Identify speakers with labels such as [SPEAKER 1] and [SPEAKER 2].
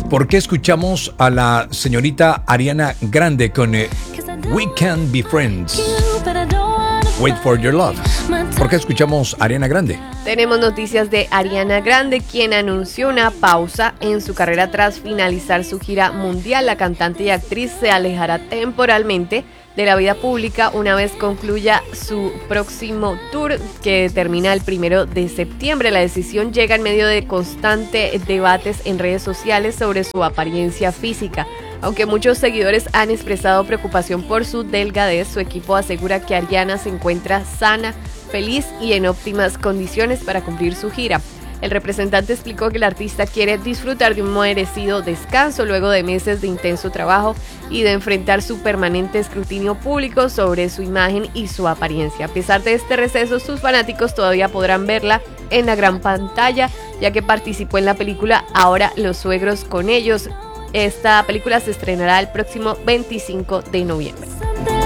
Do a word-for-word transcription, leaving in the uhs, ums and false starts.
[SPEAKER 1] ¿Por qué escuchamos a la señorita Ariana Grande con eh, We Can Be Friends? Wait for Your Love. ¿Por qué escuchamos a Ariana Grande?
[SPEAKER 2] Tenemos noticias de Ariana Grande, quien anunció una pausa en su carrera tras finalizar su gira mundial. La cantante y actriz se alejará temporalmente de la vida pública una vez concluya su próximo tour, que termina el primero de septiembre. La decisión llega en medio de constantes debates en redes sociales sobre su apariencia física. Aunque muchos seguidores han expresado preocupación por su delgadez, su equipo asegura que Ariana se encuentra sana, feliz y en óptimas condiciones para cumplir su gira. El representante explicó que el artista quiere disfrutar de un merecido descanso luego de meses de intenso trabajo y de enfrentar su permanente escrutinio público sobre su imagen y su apariencia. A pesar de este receso, sus fanáticos todavía podrán verla en la gran pantalla, ya que participó en la película Ahora los suegros con ellos. Esta película se estrenará el próximo veinticinco de noviembre.